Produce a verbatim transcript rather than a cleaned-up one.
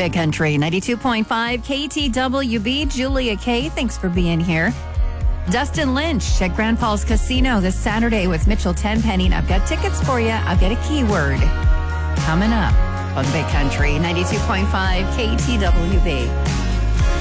Big Country ninety-two point five K T W B. Julia K, thanks for being here. Dustin Lynch at Grand Falls Casino this Saturday with Mitchell Tenpenny. And I've got tickets for you. I've got a keyword coming up on Big Country ninety-two point five K T W B.